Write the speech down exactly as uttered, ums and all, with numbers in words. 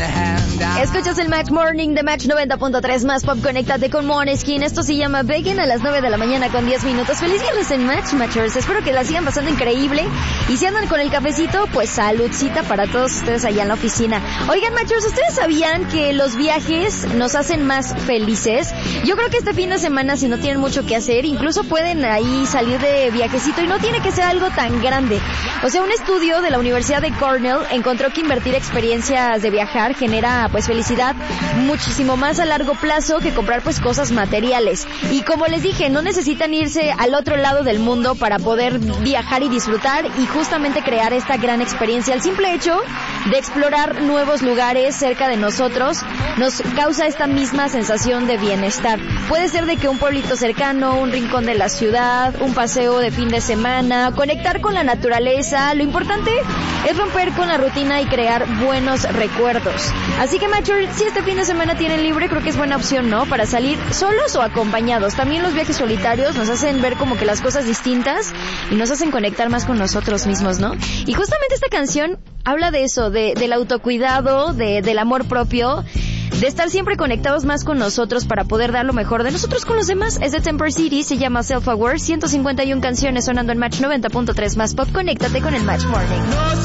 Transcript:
Escuchas el Match Morning de Match noventa punto tres más Pop. Conéctate con Måneskin. Esto se llama Begging a las nueve de la mañana con diez minutos. Feliz viernes en Match, Matchers. Espero que la sigan pasando increíble. Y si andan con el cafecito, pues saludcita para todos ustedes allá en la oficina. Oigan, Matchers, ¿ustedes sabían que los viajes nos hacen más felices? Yo creo que este fin de semana, si no tienen mucho que hacer, incluso pueden ahí salir de viajecito y no tiene que ser algo tan grande. O sea, un estudio de la Universidad de Cornell encontró que invertir experiencias de viajar genera pues felicidad muchísimo más a largo plazo que comprar pues cosas materiales. Y como les dije, no necesitan irse al otro lado del mundo para poder viajar y disfrutar y justamente crear esta gran experiencia. El simple hecho de explorar nuevos lugares cerca de nosotros nos causa esta misma sensación de bienestar. Puede ser de que un pueblito cercano, un rincón de la ciudad, un paseo de fin de semana, conectar con la naturaleza. Lo importante es romper con la rutina y crear buenos recuerdos. Así que, Matcher, si este fin de semana tienen libre, creo que es buena opción, ¿no? Para salir solos o acompañados. También los viajes solitarios nos hacen ver como que las cosas distintas y nos hacen conectar más con nosotros mismos, ¿no? Y justamente esta canción habla de eso, de, del autocuidado, de, del amor propio, de estar siempre conectados más con nosotros para poder dar lo mejor de nosotros con los demás. Es de Temper City, se llama Self Aware, ciento cincuenta y una canciones sonando en Match noventa punto tres más Pop. Conéctate con el Match Morning.